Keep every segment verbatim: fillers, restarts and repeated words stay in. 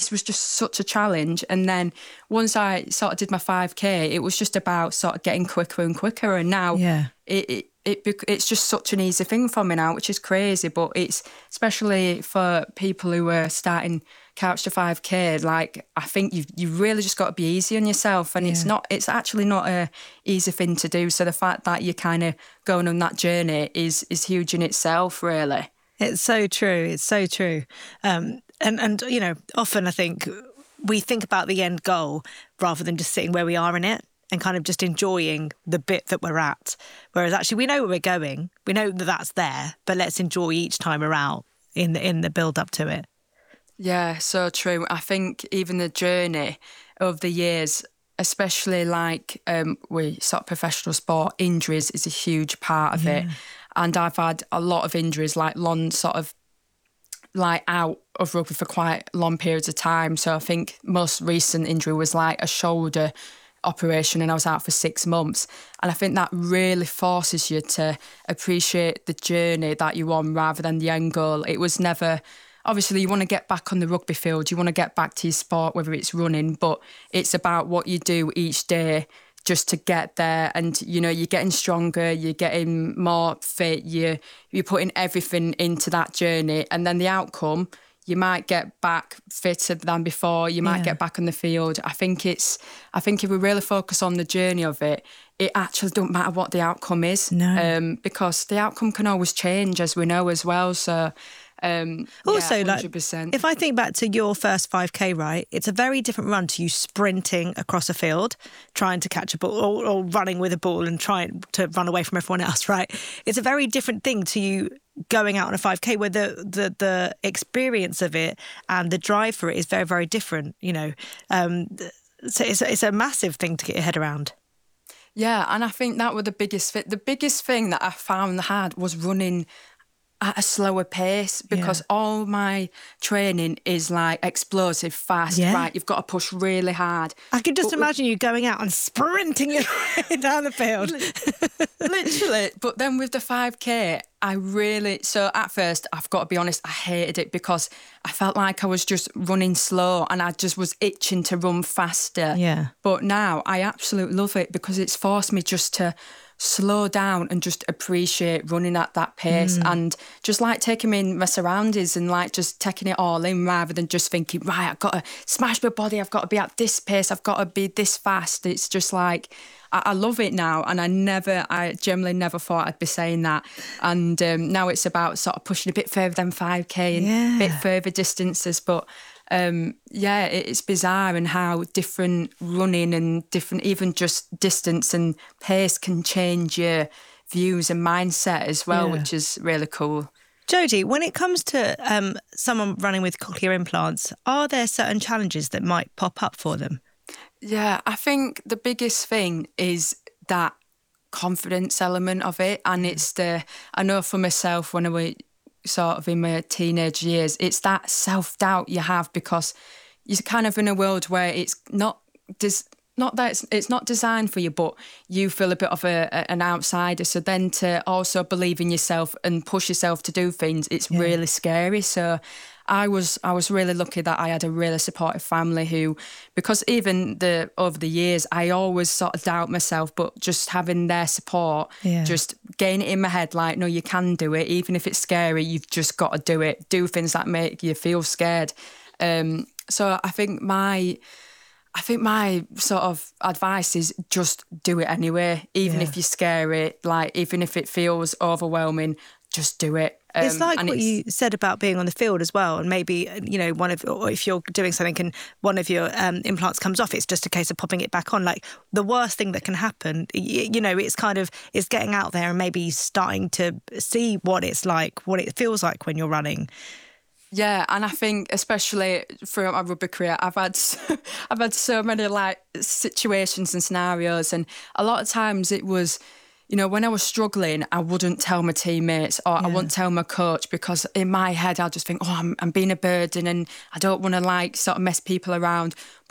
this was just such a challenge. And then once I sort of did my five K, it was just about sort of getting quicker and quicker. And now yeah. it, it, it it's just such an easy thing for me now, which is crazy. But it's especially for people who are starting Couch to five K, like, I think you've, you've really just got to be easy on yourself. And yeah. it's not, it's actually not a easy thing to do. So the fact that you're kind of going on that journey is is huge in itself, really. It's so true. It's so true. Um, and, and, you know, often I think we think about the end goal rather than just sitting where we are in it and kind of just enjoying the bit that we're at. Whereas actually we know where we're going. We know that that's there, but let's enjoy each time we're out in the, in the build up to it. Yeah, so true. I think even the journey of the years, especially like um, with sort of professional sport, injuries is a huge part of yeah. it. And I've had a lot of injuries, like long sort of like out of rugby for quite long periods of time. So I think most recent injury was like a shoulder operation and I was out for six months. And I think that really forces you to appreciate the journey that you're on rather than the end goal. It was never... Obviously, you want to get back on the rugby field, you want to get back to your sport, whether it's running, but it's about what you do each day just to get there. And, you know, you're getting stronger, you're getting more fit, you're, you're putting everything into that journey. And then the outcome, you might get back fitter than before, you might yeah. get back on the field. I think it's, I think if we really focus on the journey of it, it actually don't matter what the outcome is. No. Um, because the outcome can always change, as we know as well. So... Um, also, yeah, like, if I think back to your first five K, right, it's a very different run to you sprinting across a field, trying to catch a ball or, or running with a ball and trying to run away from everyone else, right? It's a very different thing to you going out on a five K where the, the, the experience of it and the drive for it is very, very different, you know. Um, so it's, it's a massive thing to get your head around. Yeah, and I think that was the biggest fit. The biggest thing that I found hard was running at a slower pace because yeah. all my training is like explosive, fast, yeah. right, you've got to push really hard. I can just but imagine with, you going out and sprinting your way down the field. Literally. But then with the five K, I really, so at first, I've got to be honest, I hated it because I felt like I was just running slow and I just was itching to run faster. Yeah. But now I absolutely love it because it's forced me just to slow down and just appreciate running at that pace mm. and just like taking in my surroundings and like just taking it all in rather than just thinking, right, I've got to smash my body, I've got to be at this pace, I've got to be this fast. It's just like, I, I love it now and I never, I generally never thought I'd be saying that. And um, now it's about sort of pushing a bit further than five K and yeah. a bit further distances. But Um, yeah, it's bizarre and how different running and different, even just distance and pace can change your views and mindset as well, yeah. which is really cool. Jodie, when it comes to um, someone running with cochlear implants, are there certain challenges that might pop up for them? Yeah, I think the biggest thing is that confidence element of it. And it's the, I know for myself when I was sort of in my teenage years, it's that self-doubt you have because you're kind of in a world where it's not des- not that it's, it's not designed for you, but you feel a bit of a, a an outsider. So then to also believe in yourself and push yourself to do things, it's yeah. really scary. So I was I was really lucky that I had a really supportive family who, because even the over the years, I always sort of doubt myself, but just having their support, yeah. just getting it in my head, like, no, you can do it. Even if it's scary, you've just got to do it. Do things that make you feel scared. Um, so I think my... I think my sort of advice is just do it anyway, even yeah. if you're scary, like even if it feels overwhelming, just do it. Um, it's like what it's, you said about being on the field as well, and maybe, you know, one of, or if you're doing something and one of your um, implants comes off, it's just a case of popping it back on. Like the worst thing that can happen, you, you know, it's kind of, it's getting out there and maybe starting to see what it's like, what it feels like when you're running. Yeah, and I think especially throughout my rugby career, I've had so, I've had so many like situations and scenarios, and a lot of times it was, you know, when I was struggling, I wouldn't tell my teammates or yeah. I wouldn't tell my coach because in my head I'd just think, oh, I'm, I'm being a burden and I don't want to like sort of mess people around. But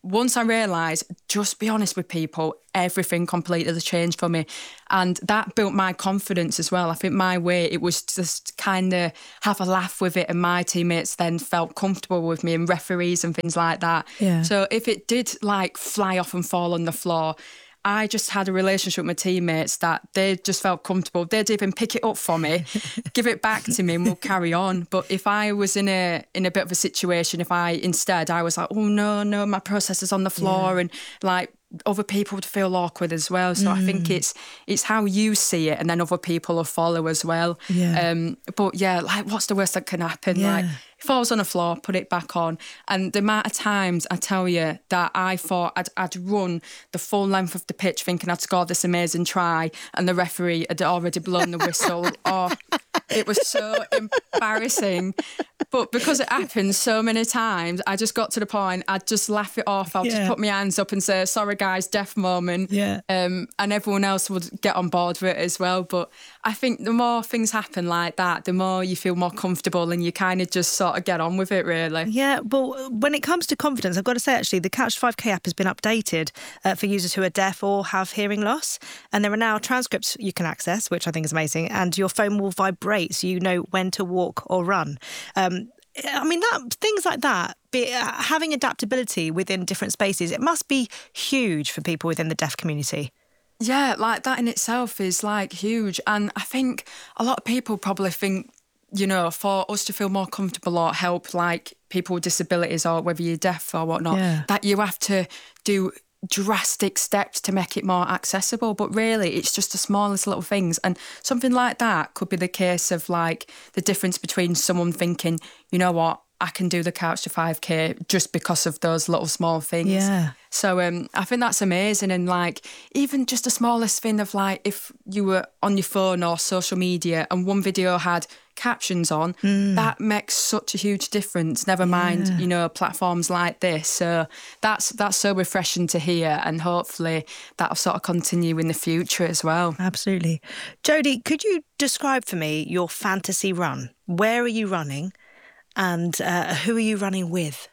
once I realised, just be honest with people, everything completely changed for me. And that built my confidence as well. I think my way, it was just kind of have a laugh with it, and my teammates then felt comfortable with me, and referees and things like that. Yeah. So if it did like fly off and fall on the floor, I just had a relationship with my teammates that they just felt comfortable. They'd even pick it up for me, give it back to me, and we'll carry on. But if I was in a in a bit of a situation, if I instead I was like, oh no, no, my processor's on the floor, yeah. and like other people would feel awkward as well. So mm. I think it's it's how you see it, and then other people will follow as well. Yeah. Um, but yeah, like what's the worst that can happen? Yeah. Like if I was on the floor, put it back on. And the amount of times I tell you that I thought I'd, I'd run the full length of the pitch thinking I'd scored this amazing try, and the referee had already blown the whistle. Oh, it was so embarrassing. But because it happened so many times, I just got to the point, I'd just laugh it off. I'll yeah. just put my hands up and say, sorry guys, deaf moment. Yeah. Um, and everyone else would get on board with it as well. But I think the more things happen like that, the more you feel more comfortable, and you kind of just sort of get on with it, really. Yeah, well, when it comes to confidence, I've got to say, actually, the Couch to five K app has been updated uh, for users who are deaf or have hearing loss. And there are now transcripts you can access, which I think is amazing. And your phone will vibrate so you know when to walk or run. Um, I mean, that things like that, be, uh, having adaptability within different spaces, it must be huge for people within the deaf community. Yeah, like that in itself is like huge. And I think a lot of people probably think, you know, for us to feel more comfortable or help like people with disabilities, or whether you're deaf or whatnot, yeah. that you have to do drastic steps to make it more accessible. But really, it's just the smallest little things. And something like that could be the case of like the difference between someone thinking, you know what, I can do the Couch to five K just because of those little small things. Yeah. So um, I think that's amazing. And like, even just the smallest thing of like, if you were on your phone or social media and one video had captions on, mm. that makes such a huge difference. Never mind, yeah. you know, platforms like this. So that's that's so refreshing to hear, and hopefully that'll sort of continue in the future as well. Absolutely. Jodie, could you describe for me your fantasy run? Where are you running? And uh, who are you running with?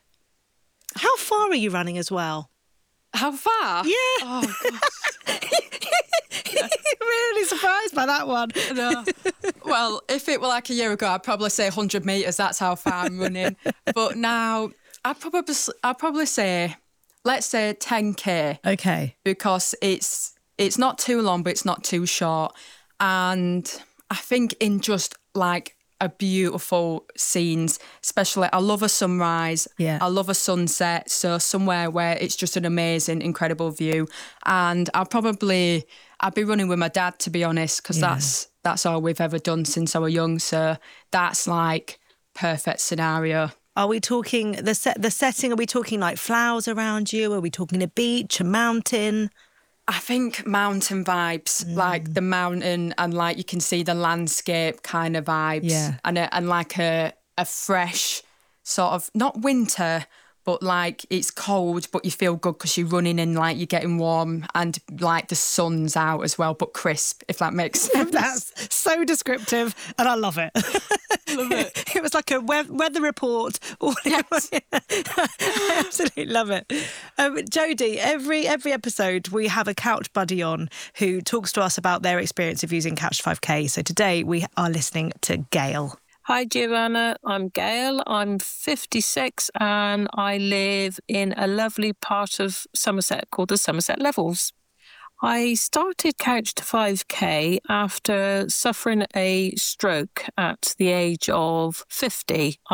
How far are you running as well? How far? Yeah. Oh, gosh. You're really surprised by that one. No. Well, if it were like a year ago, I'd probably say one hundred metres. That's how far I'm running. But now, I'd probably, I'd probably say, let's say ten K. Okay. Because it's it's not too long, but it's not too short. And I think in just like a beautiful scenes, especially I love a sunrise, yeah. I love a sunset, so somewhere where it's just an amazing, incredible view. And I'll probably, I'd be running with my dad, to be honest, because yeah. that's that's all we've ever done since I was young, so that's like perfect scenario. Are we talking, the set, the setting, are we talking like flowers around you? Are we talking a beach, a mountain? I think mountain vibes, mm. like the mountain, and like you can see the landscape kind of vibes, yeah. and a, and like a a fresh sort of, not winter, but like it's cold, but you feel good because you're running in, like you're getting warm, and like the sun's out as well, but crisp, if that makes sense. That's so descriptive, and I love it. Love it. It was like a we- weather report. Yes. I absolutely love it. Um, Jodie, every every episode we have a couch buddy on who talks to us about their experience of using Couch to five K. So today we are listening to Gail. Hi, Giovanna. I'm Gail. I'm fifty-six and I live in a lovely part of Somerset called the Somerset Levels. I started Couch to five K after suffering a stroke at the age of fifty.